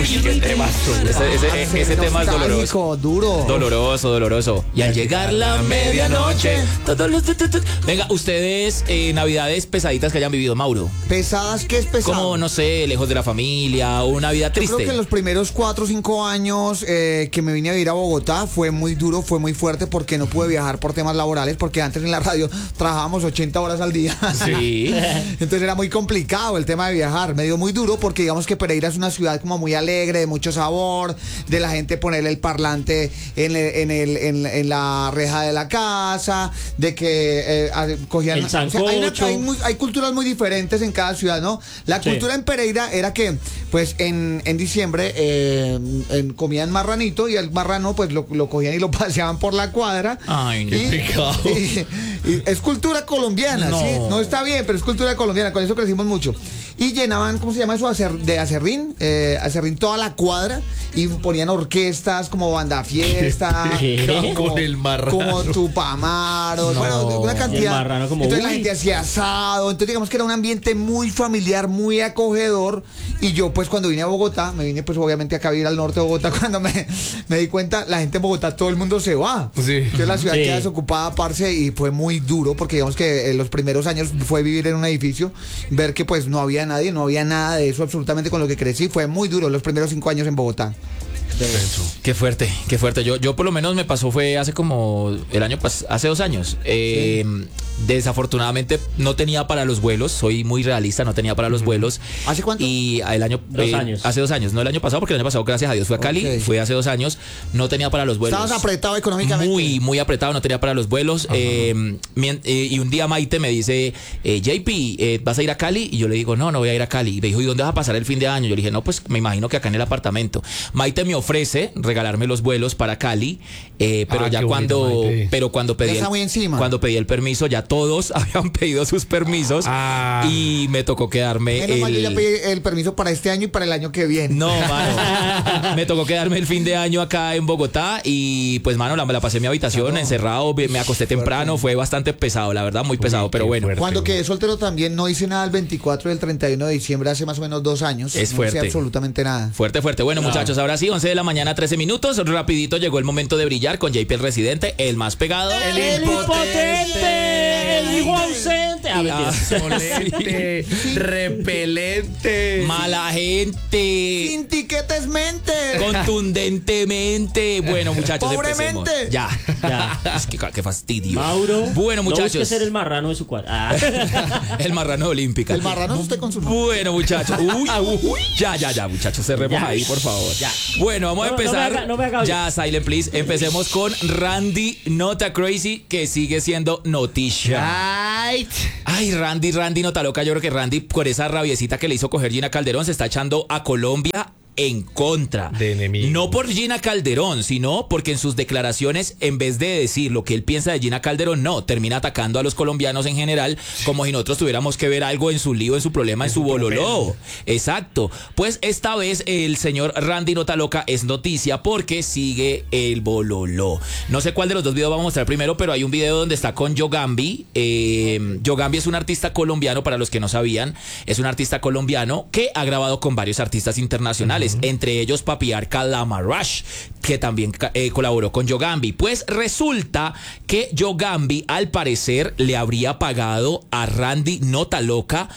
qué tema. Ese tema es doloroso. Doloroso. Y al llegar la medianoche, todos los... Venga, ustedes, navidades pesaditas que hayan vivido, Mauro. ¿Pesadas? ¿Qué es pesado? Como, no sé, lejos de la familia, o una vida triste. Yo creo que en los primeros 4 o 5 años que me vine a vivir a Bogotá fue muy duro, fue muy fuerte porque no pude viajar por temas laborales, porque antes en la radio trabajábamos 80 horas al día. Sí. Entonces era muy complicado el tema de viajar. Me dio muy duro porque digamos que Pereira es una ciudad como muy alegre, de mucho sabor, de la gente ponerle el parlante en la reja de la casa, de que cogían... El sancocho. Hay culturas muy diferentes en cada ciudad, ¿no? La cultura en Pereira era que, pues, en diciembre comían marranito y el marrano, pues, lo cogían y lo paseaban por la cuadra. Ay, qué pecado. Y es cultura colombiana, no. ¿sí? No está bien, pero es cultura colombiana, con eso crecimos mucho. Y llenaban, ¿cómo se llama eso? De acerrín toda la cuadra y ponían orquestas como Banda Fiesta, con el marrano, como Tupamaro, bueno, una cantidad. Entonces la gente hacía asado, entonces digamos que era un ambiente muy familiar, muy acogedor. Y yo pues cuando vine a Bogotá, me vine pues obviamente acá a vivir al norte de Bogotá, cuando me di cuenta, la gente en Bogotá, todo el mundo se va. Sí. Entonces la ciudad queda desocupada, parce, y fue muy duro porque digamos que los primeros años fue vivir en un edificio, ver que pues no había nadie, no había nada de eso absolutamente con lo que crecí, fue muy duro los primeros 5 años en Bogotá. Qué fuerte. Yo por lo menos me pasó fue hace como hace 2 años. Sí. Desafortunadamente no tenía para los vuelos, soy muy realista, no tenía para los vuelos. ¿Hace cuánto? Y el año 2 años. Hace 2 años, no el año pasado, porque el año pasado, gracias a Dios, fui a Cali, fue hace 2 años, no tenía para los vuelos. Estabas apretado económicamente. Muy apretado, no tenía para los vuelos. Y un día Maite me dice, JP, ¿vas a ir a Cali? Y yo le digo, no voy a ir a Cali. Y me dijo, ¿y dónde vas a pasar el fin de año? Yo le dije, no, pues me imagino que acá en el apartamento. Maite me ofrece regalarme los vuelos para Cali, pero ya cuando pedí el permiso, ya todos habían pedido sus permisos y me tocó quedarme. Yo ya pedí el permiso para este año y para el año que viene. No, mano, me tocó quedarme el fin de año acá en Bogotá y pues, mano, la pasé en mi habitación encerrado, me acosté temprano, fue bastante pesado, la verdad, muy pesado, pero bueno. Cuando quedé soltero también no hice nada el 24 y el 31 de diciembre, hace más o menos 2 años. Es fuerte. No hice absolutamente nada. Fuerte. Bueno, muchachos, ahora sí, 11 de la mañana, 13 minutos. Rapidito llegó el momento de brillar con JP el residente, el más pegado. El impotente, el hijo ausente. Insolente, repelente, mala gente, sin tiquetes mente, contundentemente. Bueno, muchachos, pobremente. Empecemos. Ya. Es que qué fastidio. Mauro, bueno, muchachos. No busque ser el marrano de su cuadra. El marrano olímpica. El marrano es usted con su nombre. Bueno, muchachos. Ya, muchachos, cerremos ahí, por favor. Ya. Bueno, vamos a empezar. No me haga ya, silent, please. Empecemos con Randy Nota Crazy, que sigue siendo noticia. Ay, Randy Nota Loca. Yo creo que Randy, por esa rabiecita que le hizo coger Gina Calderón, se está echando a Colombia en contra de enemigos. No por Gina Calderón, sino porque en sus declaraciones, en vez de decir lo que él piensa de Gina Calderón, no, termina atacando a los colombianos en general, como si nosotros tuviéramos que ver algo en su lío, en su problema, en su bololó. Exacto. Pues esta vez el señor Randy Nota Loca es noticia porque sigue el bololó. No sé cuál de los dos videos vamos a mostrar primero, pero hay un video donde está con Yogambi. Yogambi es un artista colombiano, para los que no sabían, es un artista colombiano que ha grabado con varios artistas internacionales. Entre ellos Papiarca Lamarash, que también colaboró con Yogambi. Pues resulta que Yogambi al parecer le habría pagado a Randy Nota Loca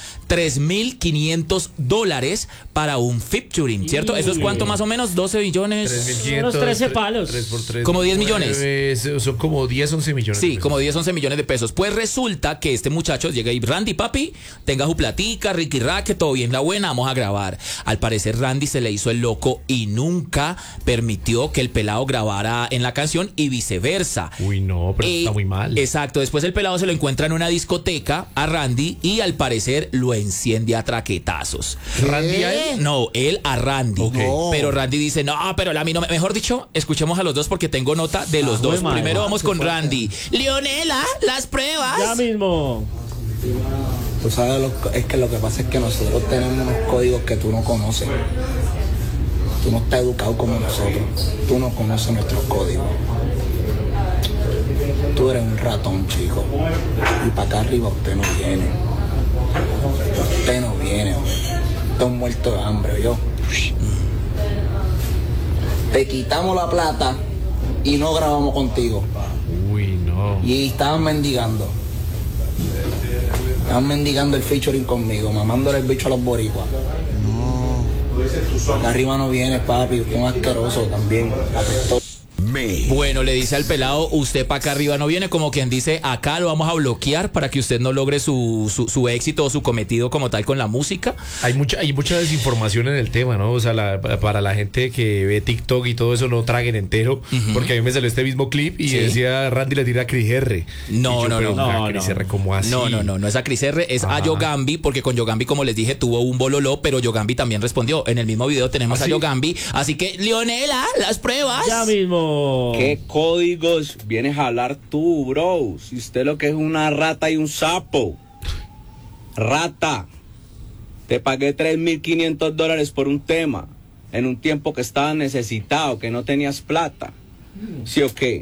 $3,500 para un featuring, ¿cierto? ¿Eso es cuánto más o menos? 12 millones. 3,500. 13 palos. 3 por 3. Como 10 millones. Son como 10, 11 millones. Sí, como 10, 11 millones de pesos. Pues resulta que este muchacho llega y Randy, papi, tenga su platica, Ricky Rack, todo bien, la buena, vamos a grabar. Al parecer Randy se le hizo el loco y nunca permitió que el pelado grabara en la canción y viceversa. Uy, no, pero está muy mal. Exacto, después el pelado se lo encuentra en una discoteca a Randy y al parecer lo enciende a traquetazos. ¿Randy a él? No, él a Randy. Okay. No. Pero Randy dice, no, pero a mí no. Mejor dicho, escuchemos a los dos porque tengo nota de los dos. Madre, primero vamos con fuerte. Randy. Leonela, las pruebas. Ya mismo. Tú sabes, es que lo que pasa es que nosotros tenemos unos códigos que tú no conoces. Tú no estás educado como nosotros. Tú no conoces nuestros códigos. Tú eres un ratón, chico. Y para acá arriba usted no viene. Usted no viene, hombre. Está muerto de hambre, yo. te quitamos la plata y no grabamos contigo. Uy, no. Y estaban mendigando. Estaban mendigando el featuring conmigo, mamándole el bicho a los boricuas. No. De arriba no vienes, papi, usted es un asqueroso también. Bueno, le dice al pelado, usted para acá arriba no viene, como quien dice, acá lo vamos a bloquear para que usted no logre su éxito o su cometido como tal con la música. Hay mucha desinformación en el tema, ¿no? O sea, para la gente que ve TikTok y todo eso, no traguen entero, porque a mí me salió este mismo clip y decía, Randy le tira a Cris R. No. Cris R, ¿cómo así? No es a Cris R, es a Yogambi, porque con Yogambi, como les dije, tuvo un bololó, pero Yogambi también respondió. En el mismo video tenemos a Yogambi, así que, Leonela, las pruebas. Ya mismo. ¿Qué códigos vienes a hablar tú, bro? Si usted lo que es una rata y un sapo. Rata. Te pagué $3,500 por un tema en un tiempo que estaba necesitado, que no tenías plata. ¿Sí o qué?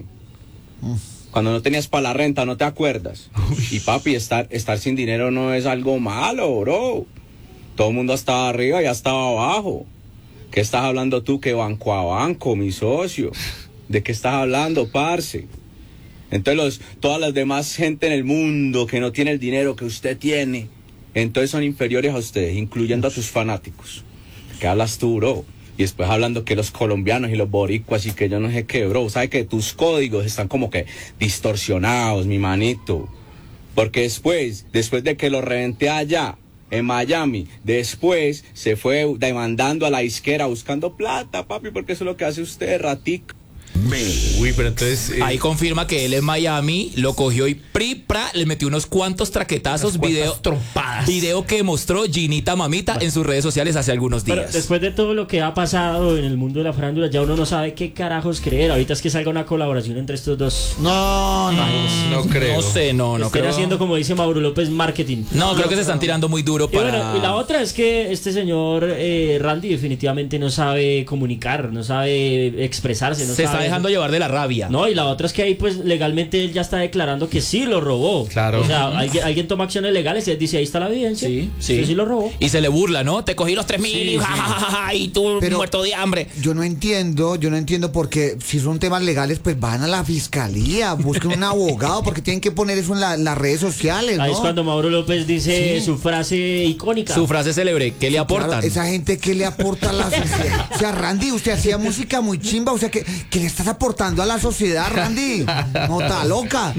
Cuando no tenías para la renta, ¿no te acuerdas? Y papi, estar sin dinero no es algo malo, bro. Todo el mundo estaba arriba y ya estaba abajo. ¿Qué estás hablando tú? Que banco a banco, mi socio. ¿De qué estás hablando, parce? Entonces todas las demás gente en el mundo que no tiene el dinero que usted tiene, entonces son inferiores a ustedes, incluyendo a sus fanáticos. ¿Qué hablas tú, bro? Y después hablando que los colombianos y los boricuas y que yo no sé qué, bro. ¿Sabe que tus códigos están como que distorsionados, mi manito? Porque después de que lo reventé allá en Miami, después se fue demandando a la disquera buscando plata, papi, porque eso es lo que hace usted, ratico. Uy, pero entonces... Ahí confirma que él en Miami lo cogió y le metió unos cuantos traquetazos, video que mostró Ginita Mamita en sus redes sociales hace algunos días. Pero después de todo lo que ha pasado en el mundo de la farándula, ya uno no sabe qué carajos creer. Ahorita es que salga una colaboración entre estos dos. No creo. No sé, no Estén creo. haciendo, como dice Mauro López, marketing. No, creo que se están tirando muy duro para... Y la otra es que este señor Randy definitivamente no sabe comunicar, no sabe expresarse, no se sabe... está dejando llevar de la rabia. No, y la otra es que ahí pues legalmente él ya está declarando que sí lo robó. Claro. O sea, alguien toma acciones legales y él dice, ahí está la evidencia. Sí lo robó. Y se le burla, ¿no? Te cogí los 3,000 Sí. y tú muerto de hambre. Yo no entiendo porque si son temas legales, pues van a la fiscalía, busquen un abogado, porque tienen que poner eso en las redes sociales, ¿no? Ahí es cuando Mauro López dice su frase icónica. Su frase célebre, ¿qué le aportan? Claro, esa gente, ¿qué le aporta a la sociedad? O sea, Randy, usted hacía música muy chimba, o sea, ¿qué le estás aportando a la sociedad, Randy? Nota loca.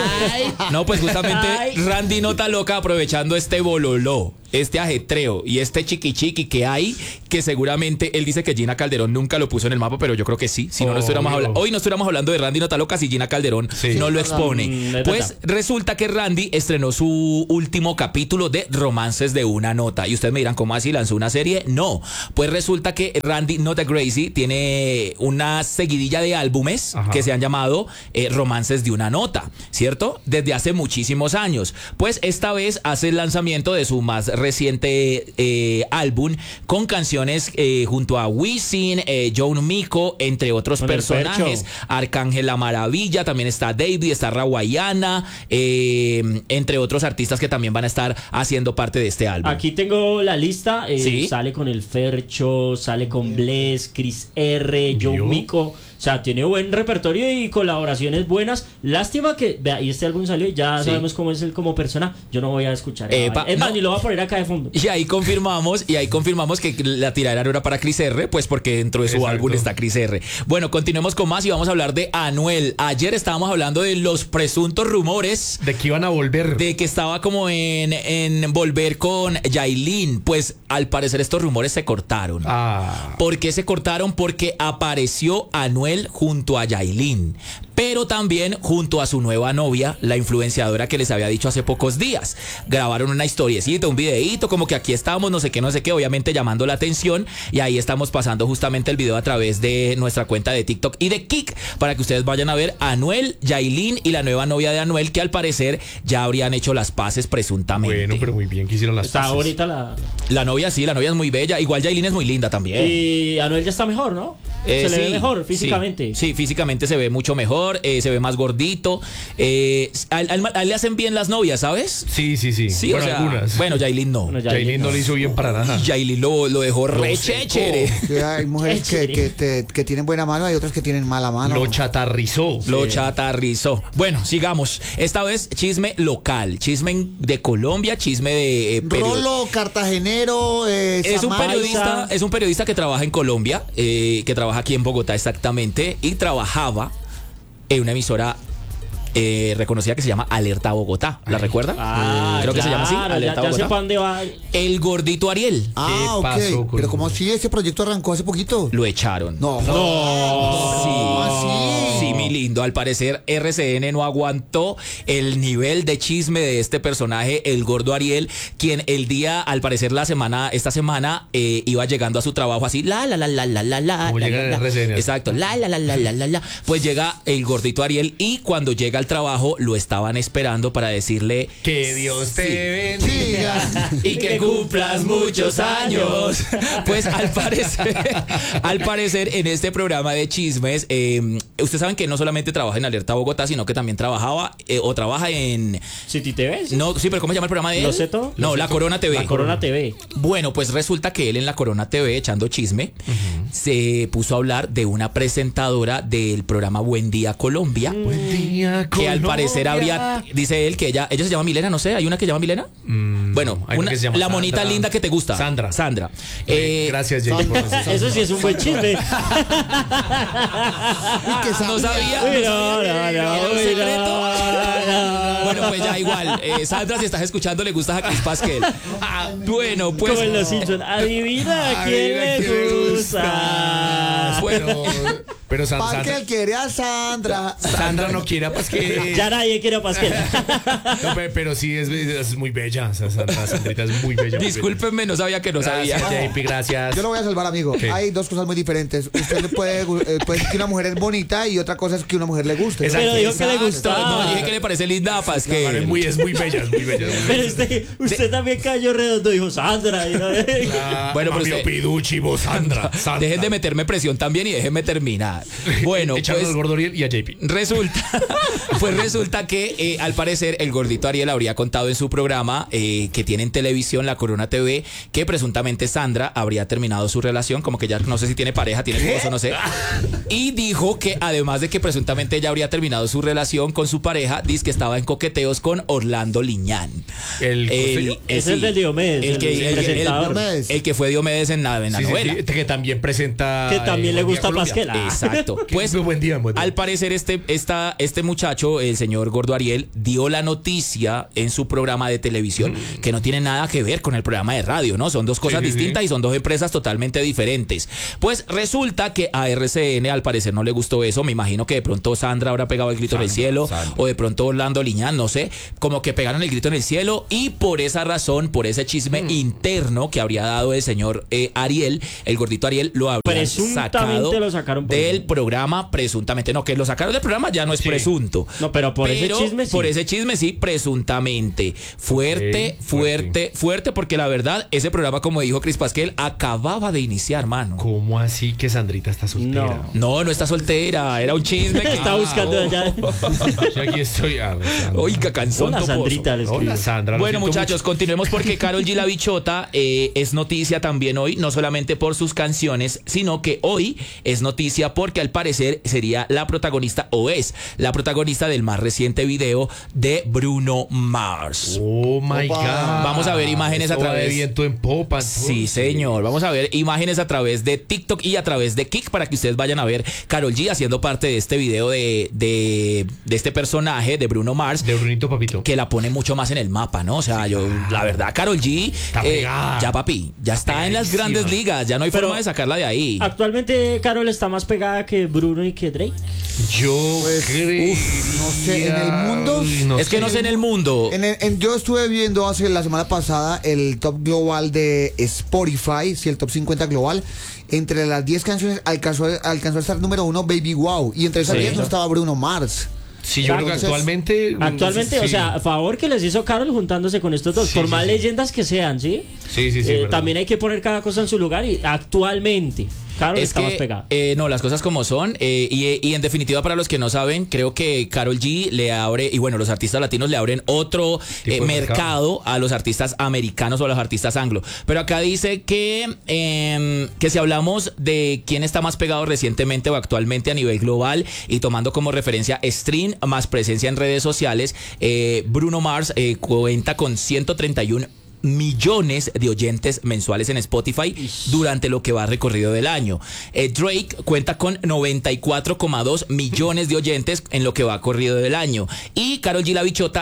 No, pues justamente Randy Nota Loca, aprovechando este bololó, este ajetreo y este chiqui que hay, que seguramente él dice que Gina Calderón nunca lo puso en el mapa, pero yo creo que sí. Si no estuviéramos hablando, hoy no estuviéramos hablando de Randy Nota Loca si Gina Calderón no lo expone. Pues resulta que Randy estrenó su último capítulo de Romances de una Nota. Y ustedes me dirán, ¿cómo así? ¿Lanzó una serie? No. Pues resulta que Randy Nota Gracie tiene una seguidilla de álbumes que se han llamado Romances de una Nota, ¿cierto? Desde hace muchísimos años. Pues esta vez hace el lanzamiento de su más reciente álbum con canciones junto a Wisin, John Mico, entre otros personajes. Arcángel La Maravilla, también está David, está Rawayana, entre otros artistas que también van a estar haciendo parte de este álbum. Aquí tengo la lista. Sale con el Fercho, sale con Bless, Cris R, John Mico. O sea, tiene buen repertorio y colaboraciones buenas. Lástima que, vea, y este álbum salió y ya sabemos cómo es él como persona. Yo no voy a escuchar. Es más, ni lo voy a poner acá de fondo. Y ahí confirmamos que la tiradera no era para Cris R, pues porque dentro de su álbum está Cris R. Bueno, continuemos con más y vamos a hablar de Anuel. Ayer estábamos hablando de los presuntos rumores de que iban a volver. De que estaba como en volver con Yailin. Pues al parecer estos rumores se cortaron. ¿Por qué se cortaron? Porque apareció Anuel junto a Yailin, pero también junto a su nueva novia, la influenciadora que les había dicho hace pocos días. Grabaron una historiecita, un videíto, como que aquí estamos, no sé qué, obviamente llamando la atención, y ahí estamos pasando justamente el video a través de nuestra cuenta de TikTok y de Kik, para que ustedes vayan a ver a Anuel, Yailin y la nueva novia de Anuel, que al parecer ya habrían hecho las paces presuntamente. Bueno, pero muy bien que hicieron las paces. Está bonita la novia, sí, la novia es muy bella, igual Yailin es muy linda también. Y Anuel ya está mejor, ¿no? Se le ve mejor físicamente. Sí, físicamente se ve mucho mejor, se ve más gordito. A él le hacen bien las novias, ¿sabes? Sí. Sí, Bueno, algunas. Bueno, Yailin no. Bueno, Yailin no le hizo bien para nada. Yailin lo dejó re chéchere. Sí, hay mujeres que tienen buena mano, hay otras que tienen mala mano. Lo chatarrizó. Lo chatarrizó. Bueno, sigamos. Esta vez chisme local, chisme de Colombia, chisme de Rolo, cartagenero, es un periodista que trabaja en Colombia, que trabaja aquí en Bogotá exactamente, y trabajaba en una emisora reconocida que se llama Alerta Bogotá. ¿La recuerda? Creo que se llama así, Alerta ya Bogotá. sé para dónde va. El gordito Ariel. Ah, ¿Qué pasó ok. Pero como si ese proyecto arrancó hace poquito. Lo echaron. No. Sí, mi lindo. Al parecer RCN no aguantó el nivel de chisme de este personaje, el gordo Ariel, quien al parecer esta semana iba llegando a su trabajo así, la. Como llega en RCN. Exacto, la. Pues llega el gordito Ariel y cuando llega al trabajo lo estaban esperando para decirle que Dios te bendiga y que cumplas muchos años. Pues al parecer en este programa de chismes, ustedes saben que no solamente trabaja en Alerta Bogotá, sino que también trabaja en City TV. No, sí, pero ¿cómo se llama el programa de él? ¿Lo sé todo? No, La Corona TV. La Corona TV. Bueno, pues resulta que él en La Corona TV, echando chisme, se puso a hablar de una presentadora del programa Buen Día Colombia. Buen día, Que al parecer dice él que ella se llama Milena, no sé, ¿hay una que se llama Milena? Bueno, hay una que se llama la monita Sandra. Linda que te gusta. Sandra. Gracias, Jay, por eso. Eso sí es un buen chisme. No sabía. Bueno, pues ya igual. Sandra, si estás escuchando, le gustas a Chris Pasquel. Bueno, pues. Como en Los Simpsons. Adivina a quién le gusta. Bueno, pero Pasquel quiere a Sandra. Sandra no quiere a Pasquel. Ya nadie quiere a Pasquel. No, pero sí es muy bella. Sandrita es muy bella. discúlpenme, no sabía que no sabía. Gracias, JP, gracias. Yo lo voy a salvar, amigo. ¿Qué? Hay dos cosas muy diferentes. Usted le puede decir que una mujer es bonita y otra cosa es que una mujer le guste. Pero dijo que le gustaba. No, dije que le parece linda a Pasquel. Es muy bella. Pero usted también cayó redondo, dijo Sandra. Bueno, pero Mamio Piducci, vos, Sandra. Dejen de meterme presión también y déjenme terminar. Bueno, Echando pues al gordo Ariel y a JP. resulta que al parecer el gordito Ariel habría contado en su programa que tiene en televisión, La Corona TV, que presuntamente Sandra habría terminado su relación, como que ya no sé si tiene pareja, tiene esposo, no sé. Y dijo que además de que presuntamente ella habría terminado su relación con su pareja, dice que estaba en coqueteos con Orlando Liñán. Es el del Diomedes, el que fue Diomedes en la novela. Sí, que también presenta. Que también le gusta Pasquel. Exacto. Pues buen día. al parecer este muchacho, el señor Gordo Ariel, dio la noticia en su programa de televisión que no tiene nada que ver con el programa de radio, ¿no? Son dos cosas distintas y son dos empresas totalmente diferentes. Pues resulta que a RCN al parecer no le gustó eso. Me imagino que de pronto Sandra habrá pegado el grito en el cielo, o de pronto Orlando Liñán, no sé, como que pegaron el grito en el cielo, y por esa razón, por ese chisme interno que habría dado el señor Ariel, el gordito Ariel, lo habría sacado lo sacaron del programa, presuntamente. No, que lo sacaron del programa ya no es presunto. No, pero ese chisme sí. Por ese chisme sí, presuntamente. Fuerte, porque la verdad, ese programa, como dijo Chris Pasquel, acababa de iniciar, mano. ¿Cómo así que Sandrita está soltera? No está soltera, era un chisme que está buscando allá. Yo aquí estoy. Oiga, cansón. Hola, Sandrita. Hola, Sandra. Bueno, muchachos, continuemos porque Karol G, la bichota, es noticia también hoy, no solamente por sus canciones, sino que hoy es noticia porque al parecer sería la protagonista, o es la protagonista del más reciente video de Bruno Mars. Oh my God. Vamos a ver imágenes a través de viento en popa. Sí, señor. Vamos a ver imágenes a través de TikTok y a través de Kik para que ustedes vayan a ver Karol G haciendo parte de este video de este personaje de Bruno Mars. De Brunito Papito. Que la pone mucho más en el mapa, ¿no? O sea, la verdad, Karol G, ya papi, ya está en las grandes ligas, ya no hay forma de sacarla de ahí. Actualmente Karol está más pegada que Bruno y que Drake. Yo creo. No sé, en el mundo. Que no sé en el mundo. Yo estuve viendo la semana pasada el top global de Spotify, el top 50 global. Entre las 10 canciones alcanzó a estar número 1 Baby Wow. Y entre esas 10 no estaba Bruno Mars. Sí, yo creo que actualmente, sí. O sea, a favor que les hizo Karol juntándose con estos dos, por más leyendas que sean, ¿sí? Sí. También hay que poner cada cosa en su lugar y actualmente. Karol está más pegada. No, las cosas como son. Y en definitiva, para los que no saben, creo que Karol G le abre, y bueno, los artistas latinos le abren otro mercado a los artistas americanos o a los artistas anglo. Pero acá dice que si hablamos de quién está más pegado recientemente o actualmente a nivel global y tomando como referencia stream más presencia en redes sociales, Bruno Mars cuenta con 131 millones de oyentes mensuales en Spotify durante lo que va recorrido del año. Drake cuenta con 94,2 millones de oyentes en lo que va corrido del año. Y Karol G la bichota,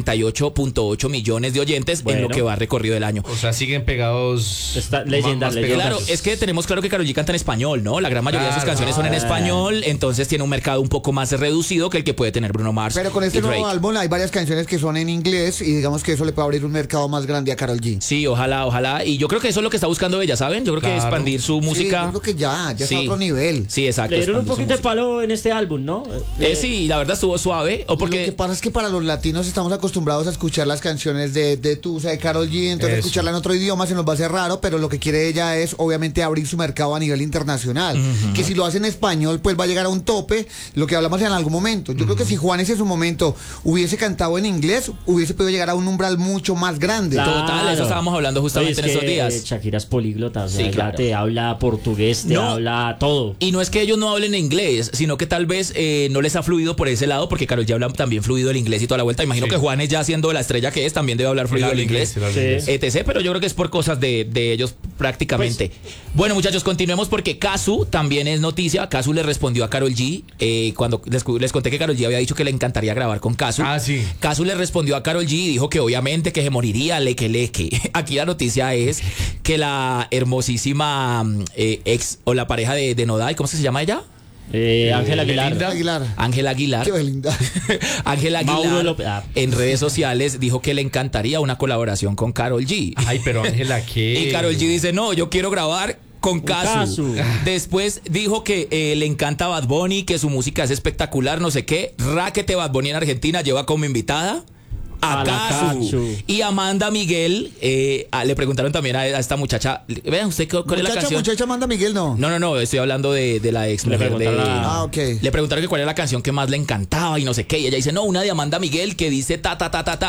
68,8 millones de oyentes en lo que va recorrido del año. O sea, siguen pegados. Leyendas. Claro, es que tenemos claro que Karol G canta en español, ¿no? La gran mayoría de sus canciones son en español, entonces tiene un mercado un poco más reducido que el que puede tener Bruno Mars. Pero con este nuevo álbum hay varias canciones que son en inglés y digamos que eso le puede abrir un mercado más grande a Karol G. Sí, ojalá. Y yo creo que eso es lo que está buscando ella, ¿saben? Yo creo que expandir su música. Sí, yo creo que ya está a otro nivel. Sí, exacto. Le dieron un poquito de palo en este álbum, ¿no? Sí, la verdad estuvo suave. O porque... Lo que pasa es que para los latinos estamos acostumbrados a escuchar las canciones de Tusa, de Karol G, entonces escucharla en otro idioma se nos va a hacer raro, pero lo que quiere ella es obviamente abrir su mercado a nivel internacional. Que si lo hace en español, pues va a llegar a un tope, lo que hablamos en algún momento. Yo creo que si Juanes en su momento hubiese cantado en inglés, hubiese podido llegar a un umbral mucho más grande. Claro. Total, eso estábamos hablando justamente en estos días. Shakira es políglota, o sea, sí, claro. Te habla portugués, te habla todo. Y no es que ellos no hablen inglés, sino que tal vez no les ha fluido por ese lado, porque Karol G habla también fluido el inglés y toda la vuelta. Imagino que Juanes, ya siendo la estrella que es, también debe hablar fluido el inglés, etc. Pero yo creo que es por cosas de ellos prácticamente. Pues, bueno, muchachos, continuemos porque Cazzu también es noticia. Cazzu le respondió a Karol G cuando les conté que Karol G había dicho que le encantaría grabar con Cazzu. Sí. Cazzu le respondió a Karol G y dijo que obviamente que se moriría leque. Aquí la noticia es que la hermosísima ex o la pareja de Nodal, ¿cómo se llama ella? Ángela Aguilar. Ángela Aguilar. Qué linda. Ángela Aguilar en redes sociales dijo que le encantaría una colaboración con Karol G. Ay, pero Ángela, ¿qué? Y Karol G dice, no, yo quiero grabar con Cazzu. Después dijo que le encanta Bad Bunny, que su música es espectacular, no sé qué. Raquete Bad Bunny en Argentina lleva como invitada a Cazzu. Y Amanda Miguel, le preguntaron también a esta muchacha, vean usted cuál es la canción. Muchacha Amanda Miguel, no, estoy hablando de la ex mujer okay. Le preguntaron que cuál era la canción que más le encantaba y no sé qué, y ella dice, no, una de Amanda Miguel que dice ta.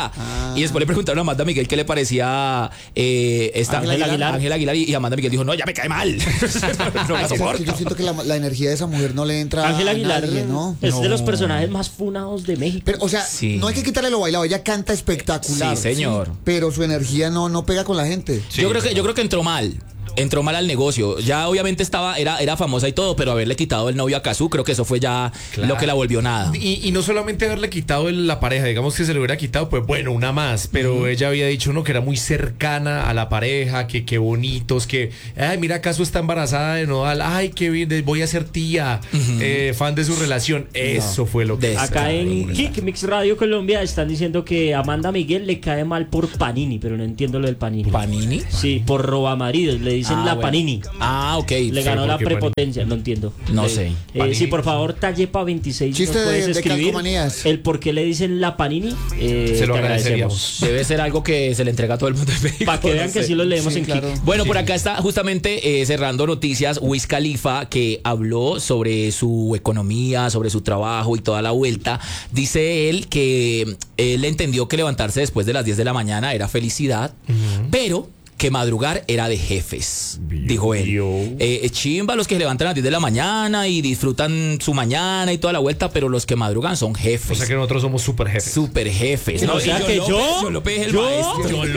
Y después le preguntaron a Amanda Miguel qué le parecía esta Ángela Aguilar, y Amanda Miguel dijo, no, ya me cae mal. No la soporto. Yo siento que la energía de esa mujer no le entra Ángela Aguilar, a nadie, ¿no? Es de los personajes más funados de México. Pero, o sea, no hay que quitarle lo bailado, ella canta espectacular. Sí, señor. Pero su energía no pega con la gente. Sí. Yo creo que entró mal al negocio. Ya obviamente era famosa y todo, pero haberle quitado el novio a Cazzu, creo que eso fue ya lo que la volvió nada. Y no solamente haberle quitado la pareja, digamos que se le hubiera quitado, pues bueno, una más, pero ella había dicho que era muy cercana a la pareja, que bonitos, que, ay, mira, Cazzu está embarazada de Nodal, ay, qué bien, voy a ser tía, fan de su relación. Eso fue lo que... Acá en Kick Mix Radio Colombia están diciendo que Amanda Miguel le cae mal por Panini, pero no entiendo lo del Panini. ¿Panini? Sí, por robamaridos, le dicen Panini. Ok. Le ganó la prepotencia, no entiendo. No sé. Sí, por favor, Tallepa 26, chiste nos puedes de escribir el por qué le dicen la Panini. Se lo agradeceríamos. Debe ser algo que se le entrega a todo el mundo en México. Para que vean que sí lo leemos en claro. Kick. Bueno, por acá está justamente cerrando noticias Wiz Khalifa, que habló sobre su economía, sobre su trabajo y toda la vuelta. Dice él que él entendió que levantarse después de las 10 de la mañana era felicidad, pero que madrugar era de jefes, dijo él. Chimba los que se levantan a las 10 de la mañana y disfrutan su mañana y toda la vuelta, pero los que madrugan son jefes. O sea que nosotros somos super jefes. Super jefes. No, o sea que John López es el maestro. John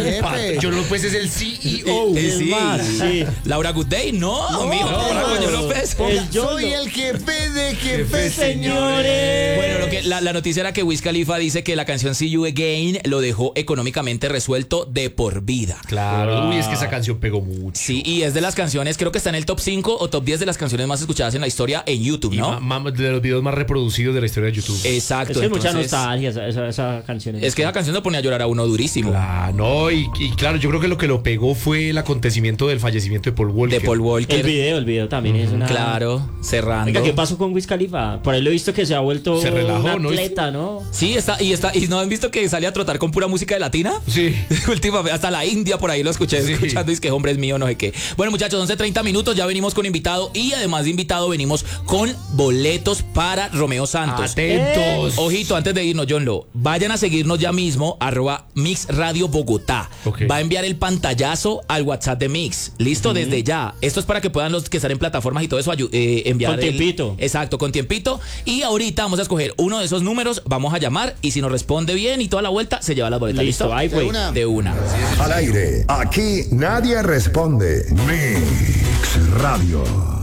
López es el CEO. Sí. Laura Goodday, no, mijo. John López. Soy el jefe de jefes, señores. Bueno, la noticia era que Wiz Khalifa dice que la canción See You Again lo dejó económicamente resuelto de por vida. Claro. Uy, es que esa canción pegó mucho. Sí, y es de las canciones, creo que está en el top 5 o top 10 de las canciones más escuchadas en la historia en YouTube, ¿no? Y de los videos más reproducidos de la historia de YouTube. Exacto. Es que mucha nostalgia esa canción. Es que esa canción lo ponía a llorar a uno durísimo. No, y claro, yo creo que lo que lo pegó fue el acontecimiento del fallecimiento de Paul Walker. El video también es una... Claro, cerrando. Venga, ¿qué pasó con Wiz Khalifa? Por ahí lo he visto que se ha vuelto se relajó, un atleta, ¿no? Sí, y ¿no han visto que sale a trotar con pura música de latina? Sí. Últimamente, hasta la India por ahí ahí lo escuché escuchando y es que hombre es mío, no sé qué. Bueno, muchachos, 11:30 minutos, ya venimos con invitado y además de invitado venimos con boletos para Romeo Santos. Atentos. Ojito, antes de irnos, John Lo, vayan a seguirnos ya mismo, @Mix Radio Bogotá. Okay. Va a enviar el pantallazo al WhatsApp de Mix. Listo, desde ya. Esto es para que puedan los que están en plataformas y todo eso enviar con tiempito. Exacto, con tiempito. Y ahorita vamos a escoger uno de esos números, vamos a llamar y si nos responde bien y toda la vuelta, se lleva las boletas. Listo, ahí fue. De una. Al aire, aquí nadie responde. Mix Radio.